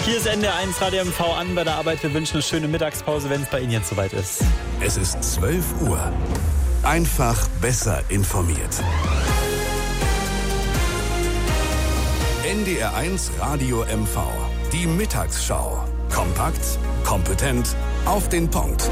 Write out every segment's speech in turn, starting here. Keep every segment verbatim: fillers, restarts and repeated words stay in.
Hier ist N D R eins Radio M V an bei der Arbeit. Wir wünschen eine schöne Mittagspause, wenn es bei Ihnen jetzt soweit ist. Es ist zwölf Uhr. Einfach besser informiert. N D R eins Radio M V. Die Mittagsschau. Kompakt, kompetent, auf den Punkt.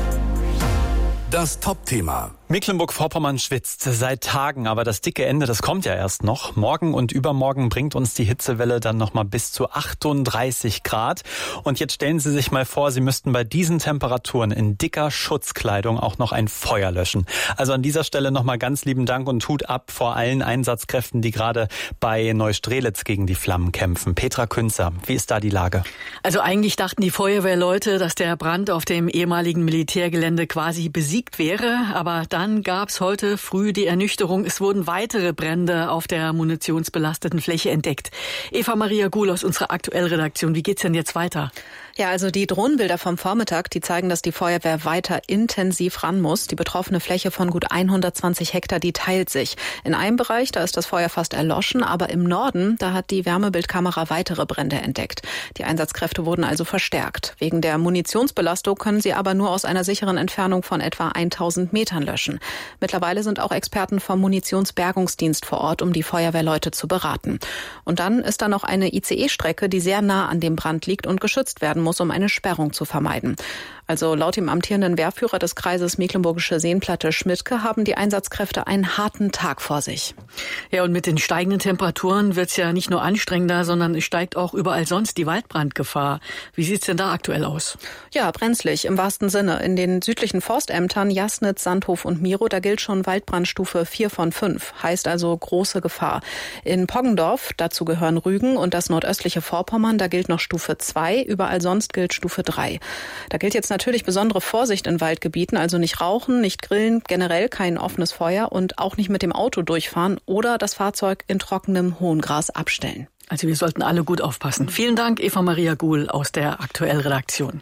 Das Top-Thema. Mecklenburg-Vorpommern schwitzt seit Tagen, aber das dicke Ende, das kommt ja erst noch. Morgen und übermorgen bringt uns die Hitzewelle dann nochmal bis zu achtunddreißig Grad. Und jetzt stellen Sie sich mal vor, Sie müssten bei diesen Temperaturen in dicker Schutzkleidung auch noch ein Feuer löschen. Also an dieser Stelle nochmal ganz lieben Dank und Hut ab vor allen Einsatzkräften, die gerade bei Neustrelitz gegen die Flammen kämpfen. Petra Künzer, wie ist da die Lage? Also eigentlich dachten die Feuerwehrleute, dass der Brand auf dem ehemaligen Militärgelände quasi besiegt wäre, aber dann gab's heute früh die Ernüchterung. Es wurden weitere Brände auf der munitionsbelasteten Fläche entdeckt. Eva Maria Guhl aus unserer Aktuellredaktion. Wie geht's denn jetzt weiter? Ja, also die Drohnenbilder vom Vormittag, die zeigen, dass die Feuerwehr weiter intensiv ran muss. Die betroffene Fläche von gut hundertzwanzig Hektar, die teilt sich. In einem Bereich, da ist das Feuer fast erloschen, aber im Norden, da hat die Wärmebildkamera weitere Brände entdeckt. Die Einsatzkräfte wurden also verstärkt. Wegen der Munitionsbelastung können sie aber nur aus einer sicheren Entfernung von etwa tausend Metern löschen. Mittlerweile sind auch Experten vom Munitionsbergungsdienst vor Ort, um die Feuerwehrleute zu beraten. Und dann ist da noch eine I C E-Strecke, die sehr nah an dem Brand liegt und geschützt werden muss, um eine Sperrung zu vermeiden. Also laut dem amtierenden Wehrführer des Kreises Mecklenburgische Seenplatte Schmidtke haben die Einsatzkräfte einen harten Tag vor sich. Ja, und mit den steigenden Temperaturen wird's ja nicht nur anstrengender, sondern es steigt auch überall sonst die Waldbrandgefahr. Wie sieht's denn da aktuell aus? Ja, brenzlig im wahrsten Sinne. In den südlichen Forstämtern Jasnitz, Sandhof und Miro, da gilt schon Waldbrandstufe vier von fünf. Heißt also große Gefahr. In Poggendorf, dazu gehören Rügen und das nordöstliche Vorpommern, da gilt noch Stufe zwei. Überall sonst gilt Stufe drei. Da gilt jetzt natürlich besondere Vorsicht in Waldgebieten, also nicht rauchen, nicht grillen, generell kein offenes Feuer und auch nicht mit dem Auto durchfahren oder das Fahrzeug in trockenem hohen Gras abstellen. Also wir sollten alle gut aufpassen. Vielen Dank, Eva Maria Guhl aus der Aktuellredaktion.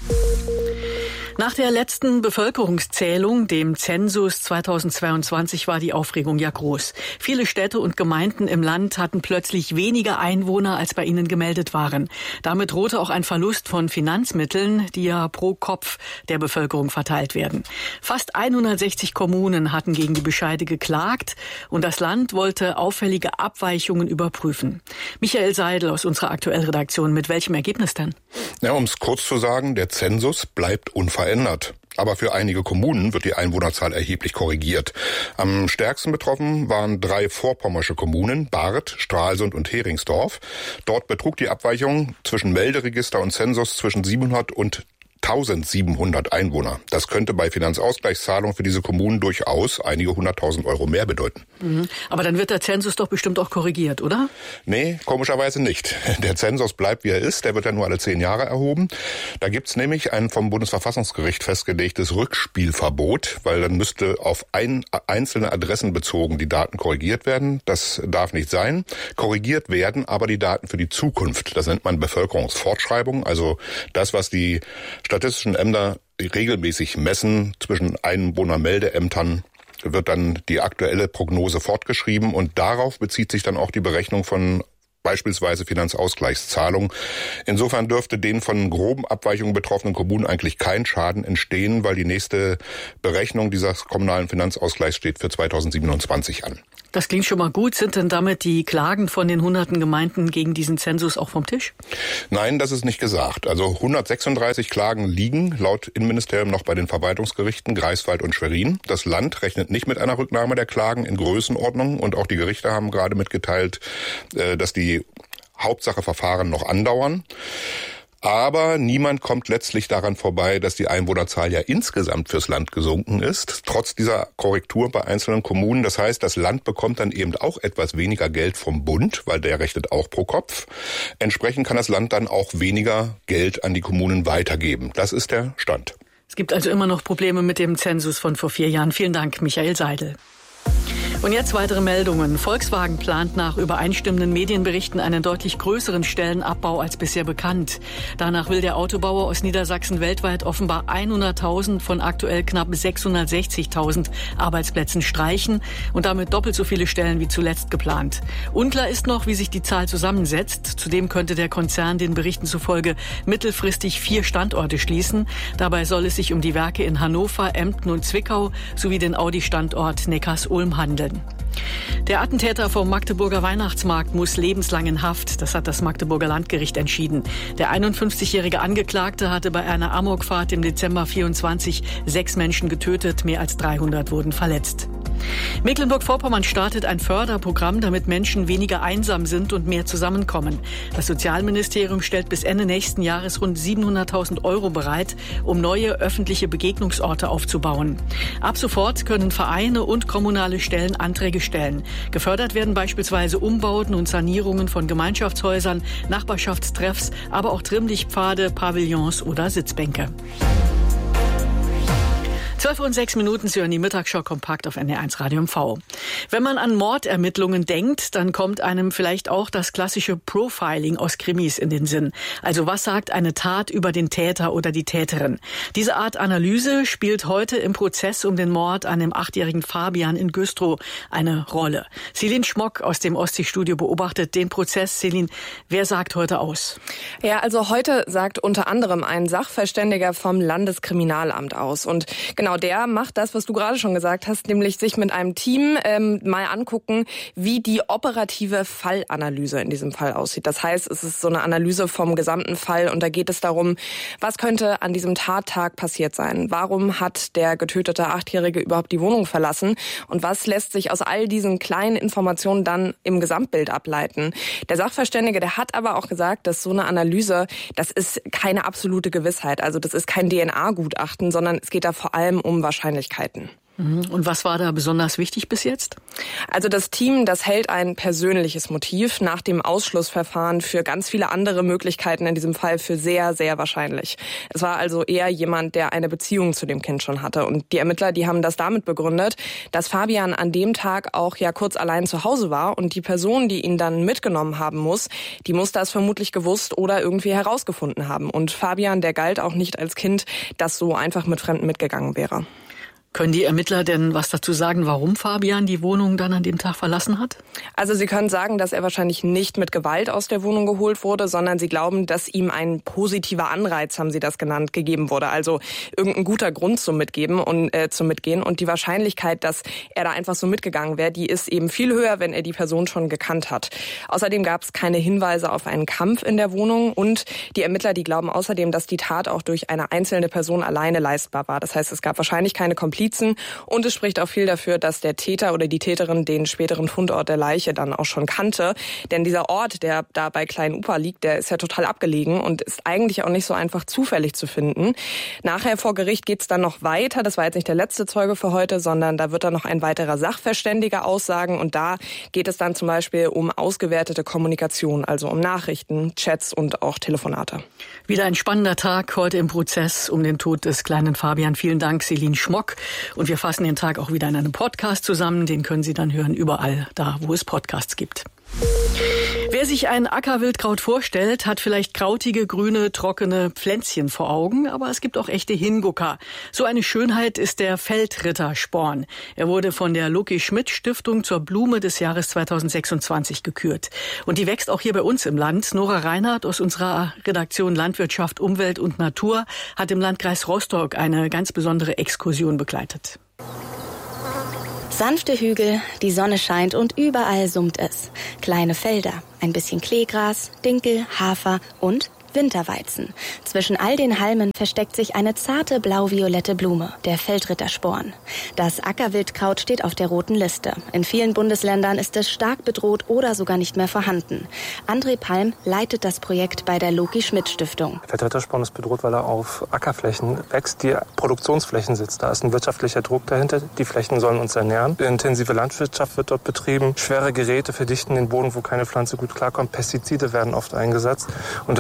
Nach der letzten Bevölkerungszählung, dem Zensus zweitausendzweiundzwanzig, war die Aufregung ja groß. Viele Städte und Gemeinden im Land hatten plötzlich weniger Einwohner, als bei ihnen gemeldet waren. Damit drohte auch ein Verlust von Finanzmitteln, die ja pro Kopf der Bevölkerung verteilt werden. Fast hundertsechzig Kommunen hatten gegen die Bescheide geklagt und das Land wollte auffällige Abweichungen überprüfen. Michael Seidel aus unserer Aktuellredaktion, mit welchem Ergebnis denn? Ja, um es kurz zu sagen, der Zensus bleibt unverändert. Aber für einige Kommunen wird die Einwohnerzahl erheblich korrigiert. Am stärksten betroffen waren drei vorpommersche Kommunen, Barth, Stralsund und Heringsdorf. Dort betrug die Abweichung zwischen Melderegister und Zensus zwischen siebenhundert und eintausendsiebenhundert Einwohner. Das könnte bei Finanzausgleichszahlungen für diese Kommunen durchaus einige hunderttausend Euro mehr bedeuten. Mhm. Aber dann wird der Zensus doch bestimmt auch korrigiert, oder? Nee, komischerweise nicht. Der Zensus bleibt, wie er ist. Der wird ja nur alle zehn Jahre erhoben. Da gibt's nämlich ein vom Bundesverfassungsgericht festgelegtes Rückspielverbot, weil dann müsste auf ein, einzelne Adressen bezogen die Daten korrigiert werden. Das darf nicht sein. Korrigiert werden aber die Daten für die Zukunft. Das nennt man Bevölkerungsfortschreibung, also das, was die statistischen Ämter regelmäßig messen zwischen Einwohnermeldeämtern, wird dann die aktuelle Prognose fortgeschrieben und darauf bezieht sich dann auch die Berechnung von beispielsweise Finanzausgleichszahlungen. Insofern dürfte den von groben Abweichungen betroffenen Kommunen eigentlich kein Schaden entstehen, weil die nächste Berechnung dieses kommunalen Finanzausgleichs steht für zweitausendsiebenundzwanzig an. Das klingt schon mal gut. Sind denn damit die Klagen von den hunderten Gemeinden gegen diesen Zensus auch vom Tisch? Nein, das ist nicht gesagt. Also hundertsechsunddreißig Klagen liegen laut Innenministerium noch bei den Verwaltungsgerichten Greifswald und Schwerin. Das Land rechnet nicht mit einer Rücknahme der Klagen in Größenordnung und auch die Gerichte haben gerade mitgeteilt, dass die Hauptsacheverfahren noch andauern. Aber niemand kommt letztlich daran vorbei, dass die Einwohnerzahl ja insgesamt fürs Land gesunken ist, trotz dieser Korrektur bei einzelnen Kommunen. Das heißt, das Land bekommt dann eben auch etwas weniger Geld vom Bund, weil der rechnet auch pro Kopf. Entsprechend kann das Land dann auch weniger Geld an die Kommunen weitergeben. Das ist der Stand. Es gibt also immer noch Probleme mit dem Zensus von vor vier Jahren. Vielen Dank, Michael Seidel. Und jetzt weitere Meldungen. Volkswagen plant nach übereinstimmenden Medienberichten einen deutlich größeren Stellenabbau als bisher bekannt. Danach will der Autobauer aus Niedersachsen weltweit offenbar hunderttausend von aktuell knapp sechshundertsechzigtausend Arbeitsplätzen streichen und damit doppelt so viele Stellen wie zuletzt geplant. Unklar ist noch, wie sich die Zahl zusammensetzt. Zudem könnte der Konzern den Berichten zufolge mittelfristig vier Standorte schließen. Dabei soll es sich um die Werke in Hannover, Emden und Zwickau sowie den Audi-Standort Neckars-Ulm handeln. Der Attentäter vom Magdeburger Weihnachtsmarkt muss lebenslang in Haft. Das hat das Magdeburger Landgericht entschieden. Der einundfünfzigjährige Angeklagte hatte bei einer Amokfahrt im Dezember vierundzwanzig sechs Menschen getötet, mehr als dreihundert wurden verletzt. Mecklenburg-Vorpommern startet ein Förderprogramm, damit Menschen weniger einsam sind und mehr zusammenkommen. Das Sozialministerium stellt bis Ende nächsten Jahres rund siebenhunderttausend Euro bereit, um neue öffentliche Begegnungsorte aufzubauen. Ab sofort können Vereine und kommunale Stellen Anträge stellen. Gefördert werden beispielsweise Umbauten und Sanierungen von Gemeinschaftshäusern, Nachbarschaftstreffs, aber auch Trimmlichtpfade, Pavillons oder Sitzbänke. zwölf Uhr und sechs Minuten, Sie hören die Mittagsschau kompakt auf N D R eins Radio M V. Wenn man an Mordermittlungen denkt, dann kommt einem vielleicht auch das klassische Profiling aus Krimis in den Sinn. Also was sagt eine Tat über den Täter oder die Täterin? Diese Art Analyse spielt heute im Prozess um den Mord an dem achtjährigen Fabian in Güstrow eine Rolle. Selin Schmock aus dem Ostseestudio beobachtet den Prozess. Selin, wer sagt heute aus? Ja, also heute sagt unter anderem ein Sachverständiger vom Landeskriminalamt aus. Und genau der macht das, was du gerade schon gesagt hast, nämlich sich mit einem Team ähm, mal angucken, wie die operative Fallanalyse in diesem Fall aussieht. Das heißt, es ist so eine Analyse vom gesamten Fall und da geht es darum, was könnte an diesem Tattag passiert sein? Warum hat der getötete Achtjährige überhaupt die Wohnung verlassen? Und was lässt sich aus all diesen kleinen Informationen dann im Gesamtbild ableiten? Der Sachverständige, der hat aber auch gesagt, dass so eine Analyse, das ist keine absolute Gewissheit. Also das ist kein D N A-Gutachten, sondern es geht da vor allem um Wahrscheinlichkeiten. Und was war da besonders wichtig bis jetzt? Also das Team, das hält ein persönliches Motiv nach dem Ausschlussverfahren für ganz viele andere Möglichkeiten in diesem Fall für sehr, sehr wahrscheinlich. Es war also eher jemand, der eine Beziehung zu dem Kind schon hatte. Und die Ermittler, die haben das damit begründet, dass Fabian an dem Tag auch ja kurz allein zu Hause war und die Person, die ihn dann mitgenommen haben muss, die muss das vermutlich gewusst oder irgendwie herausgefunden haben. Und Fabian, der galt auch nicht als Kind, das so einfach mit Fremden mitgegangen wäre. Können die Ermittler denn was dazu sagen, warum Fabian die Wohnung dann an dem Tag verlassen hat? Also sie können sagen, dass er wahrscheinlich nicht mit Gewalt aus der Wohnung geholt wurde, sondern sie glauben, dass ihm ein positiver Anreiz, haben sie das genannt, gegeben wurde. Also irgendein guter Grund zum Mitgeben und äh, zum Mitgehen. Und die Wahrscheinlichkeit, dass er da einfach so mitgegangen wäre, die ist eben viel höher, wenn er die Person schon gekannt hat. Außerdem gab es keine Hinweise auf einen Kampf in der Wohnung. Und die Ermittler, die glauben außerdem, dass die Tat auch durch eine einzelne Person alleine leistbar war. Das heißt, es gab wahrscheinlich keine Komplizen. Und es spricht auch viel dafür, dass der Täter oder die Täterin den späteren Fundort der Leiche dann auch schon kannte. Denn dieser Ort, der da bei Klein-Upa liegt, der ist ja total abgelegen und ist eigentlich auch nicht so einfach zufällig zu finden. Nachher vor Gericht geht's dann noch weiter. Das war jetzt nicht der letzte Zeuge für heute, sondern da wird dann noch ein weiterer Sachverständiger aussagen. Und da geht es dann zum Beispiel um ausgewertete Kommunikation, also um Nachrichten, Chats und auch Telefonate. Wieder ein spannender Tag heute im Prozess um den Tod des kleinen Fabian. Vielen Dank, Selin Schmock. Und wir fassen den Tag auch wieder in einem Podcast zusammen. Den können Sie dann hören überall da, wo es Podcasts gibt. Wer sich ein Ackerwildkraut vorstellt, hat vielleicht krautige, grüne, trockene Pflänzchen vor Augen, aber es gibt auch echte Hingucker. So eine Schönheit ist der Feldrittersporn. Er wurde von der Loki-Schmidt-Stiftung zur Blume des Jahres zweitausendsechsundzwanzig gekürt. Und die wächst auch hier bei uns im Land. Nora Reinhardt aus unserer Redaktion Landwirtschaft, Umwelt und Natur hat im Landkreis Rostock eine ganz besondere Exkursion begleitet. Sanfte Hügel, die Sonne scheint und überall summt es. Kleine Felder, ein bisschen Kleegras, Dinkel, Hafer und Winterweizen. Zwischen all den Halmen versteckt sich eine zarte blau-violette Blume, der Feldrittersporn. Das Ackerwildkraut steht auf der roten Liste. In vielen Bundesländern ist es stark bedroht oder sogar nicht mehr vorhanden. André Palm leitet das Projekt bei der Loki-Schmidt-Stiftung. Der Feldrittersporn ist bedroht, weil er auf Ackerflächen wächst, die Produktionsflächen sitzt. Da ist ein wirtschaftlicher Druck dahinter. Die Flächen sollen uns ernähren. Intensive Landwirtschaft wird dort betrieben. Schwere Geräte verdichten den Boden, wo keine Pflanze gut klarkommt. Pestizide werden oft eingesetzt. Und dass sie hier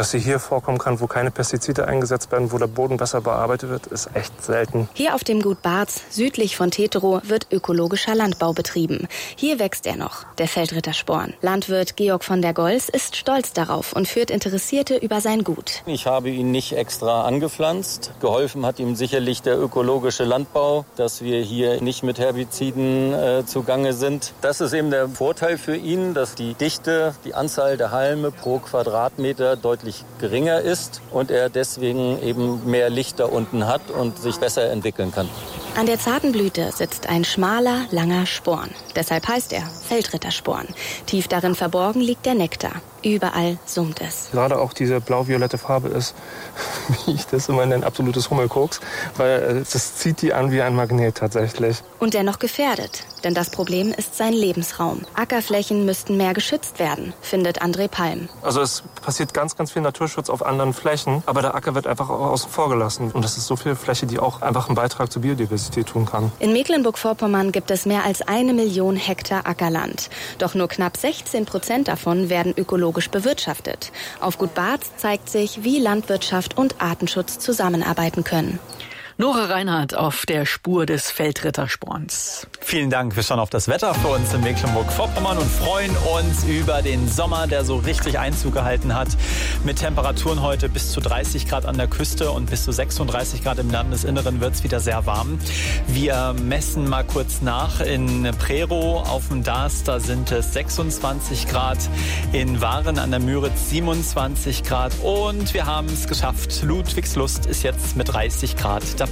vorkommen kann, wo keine Pestizide eingesetzt werden, wo der Boden besser bearbeitet wird, ist echt selten. Hier auf dem Gut Barz, südlich von Teterow, wird ökologischer Landbau betrieben. Hier wächst er noch, der Feldrittersporn. Landwirt Georg von der Goltz ist stolz darauf und führt Interessierte über sein Gut. Ich habe ihn nicht extra angepflanzt. Geholfen hat ihm sicherlich der ökologische Landbau, dass wir hier nicht mit Herbiziden äh, zugange sind. Das ist eben der Vorteil für ihn, dass die Dichte, die Anzahl der Halme pro Quadratmeter deutlich geringer ist und er deswegen eben mehr Licht da unten hat und sich besser entwickeln kann. An der zarten Blüte sitzt ein schmaler, langer Sporn. Deshalb heißt er Feldrittersporn. Tief darin verborgen liegt der Nektar. Überall summt es. Gerade auch diese blau-violette Farbe ist, wie ich das immer nenne, absolutes Hummelkoks, weil das zieht die an wie ein Magnet tatsächlich. Und dennoch gefährdet, denn das Problem ist sein Lebensraum. Ackerflächen müssten mehr geschützt werden, findet André Palm. Also es passiert ganz, ganz viel Naturschutz auf anderen Flächen, aber der Acker wird einfach auch außen vor gelassen. Und das ist so viel Fläche, die auch einfach einen Beitrag zur Biodiversität tun kann. In Mecklenburg-Vorpommern gibt es mehr als eine Million Hektar Ackerland. Doch nur knapp sechzehn Prozent davon werden ökologisch bewirtschaftet. Auf Gut Barz zeigt sich, wie Landwirtschaft und Artenschutz zusammenarbeiten können. Nora Reinhardt auf der Spur des Feldrittersporns. Vielen Dank. Wir schauen auf das Wetter für uns in Mecklenburg-Vorpommern und freuen uns über den Sommer, der so richtig Einzug gehalten hat. Mit Temperaturen heute bis zu dreißig Grad an der Küste und bis zu sechsunddreißig Grad im Landesinneren wird es wieder sehr warm. Wir messen mal kurz nach. In Prerow auf dem Darß, da sind es sechsundzwanzig Grad. In Waren an der Müritz siebenundzwanzig Grad. Und wir haben es geschafft. Ludwigslust ist jetzt mit dreißig Grad dabei.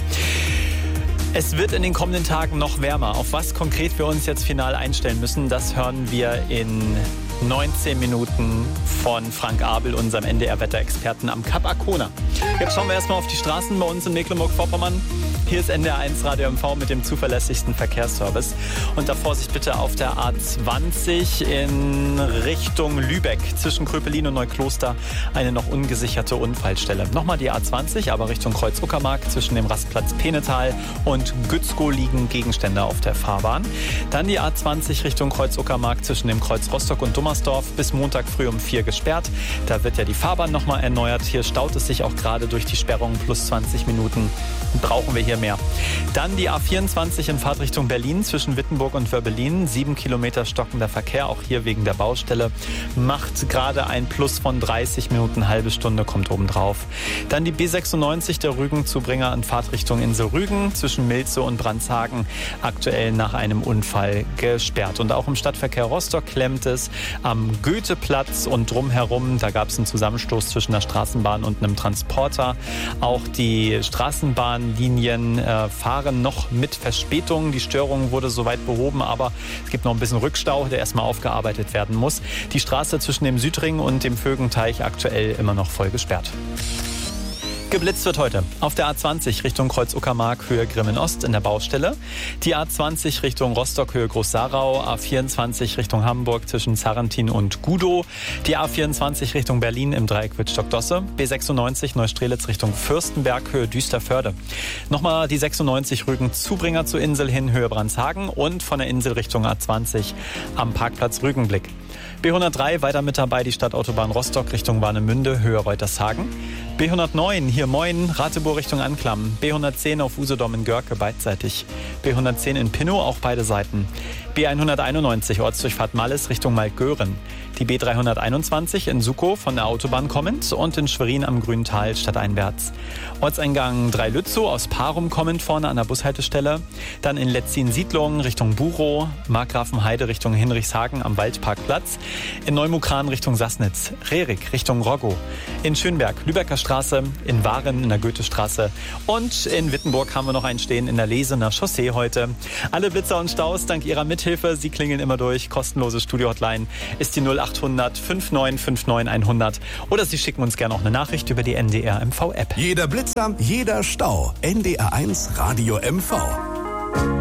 Es wird in den kommenden Tagen noch wärmer. Auf was konkret wir uns jetzt final einstellen müssen, das hören wir in neunzehn Minuten von Frank Abel, unserem N D R-Wetterexperten am Kap Arkona. Jetzt schauen wir erstmal auf die Straßen bei uns in Mecklenburg-Vorpommern. Hier ist N D R eins Radio M V mit dem zuverlässigsten Verkehrsservice. Und da Vorsicht bitte auf der A zwanzig in Richtung Lübeck zwischen Kröpelin und Neukloster eine noch ungesicherte Unfallstelle. Nochmal die A zwanzig, aber Richtung Kreuz-Uckermark zwischen dem Rastplatz Penetal und Gützkow liegen Gegenstände auf der Fahrbahn. Dann die A zwanzig Richtung Kreuz-Uckermark zwischen dem Kreuz Rostock und Dummersdorf bis Montag früh um vier gesperrt. Da wird ja die Fahrbahn nochmal erneuert. Hier staut es sich auch gerade durch die Sperrung plus zwanzig Minuten. Brauchen wir hier mehr. Dann die A vierundzwanzig in Fahrtrichtung Berlin zwischen Wittenburg und Wörbelin. Sieben Kilometer stockender Verkehr, auch hier wegen der Baustelle. Macht gerade ein Plus von dreißig Minuten, halbe Stunde kommt obendrauf. Dann die B sechsundneunzig, der Rügen-Zubringer in Fahrtrichtung Insel Rügen zwischen Milze und Brandshagen. Aktuell nach einem Unfall gesperrt. Und auch im Stadtverkehr Rostock klemmt es am Goetheplatz und drumherum. Da gab es einen Zusammenstoß zwischen der Straßenbahn und einem Transporter. Auch die Straßenbahnlinien äh, fahren noch mit Verspätung. Die Störung wurde soweit behoben, aber es gibt noch ein bisschen Rückstau, der erstmal aufgearbeitet werden muss. Die Straße zwischen dem Südring und dem Vögenteich aktuell immer noch voll gesperrt. Geblitzt wird heute auf der A zwanzig Richtung Kreuz-Uckermark, Höhe Grimmen-Ost in der Baustelle. Die A zwanzig Richtung Rostock, Höhe Groß-Sarau. A vierundzwanzig Richtung Hamburg zwischen Sarrentin und Gudow. Die A vierundzwanzig Richtung Berlin im Dreieck Wittstock-Dosse. B sechsundneunzig Neustrelitz Richtung Fürstenberg, Höhe Düsterförde. Nochmal die sechsundneunzig Rügen-Zubringer zur Insel hin, Höhe Brandshagen. Und von der Insel Richtung A zwanzig am Parkplatz Rügenblick. B hundertdrei weiter mit dabei die Stadtautobahn Rostock Richtung Warnemünde, Höhe Reutershagen. B hundertneun hier Moin, Ratibor Richtung Anklam. B hundertzehn auf Usedom in Görke beidseitig. B hundertzehn in Pinnow auch beide Seiten. B hunderteinundneunzig Ortsdurchfahrt Malles Richtung Maltgören. Die B dreihunderteinundzwanzig in Sukow von der Autobahn kommend und in Schwerin am Grüntal stadteinwärts. Ortseingang drei Lützow aus Parum kommend vorne an der Bushaltestelle. Dann in Letzin-Siedlung Richtung Burow, Markgrafenheide Richtung Hinrichshagen am Waldparkplatz. In Neumukran Richtung Sassnitz, Rerik Richtung Roggow. In Schönberg Lübecker Straße, in Waren in der Goethestraße und in Wittenburg haben wir noch einen stehen in der Lesener Chaussee heute. Alle Blitzer und Staus dank Ihrer Mithilfe, Sie klingeln immer durch. Kostenlose Studio-Hotline ist die null achthundert fünfundneunzig neunundfünfzig hundert oder Sie schicken uns gerne auch eine Nachricht über die N D R M V App. Jeder Blitzer, jeder Stau. N D R eins Radio M V.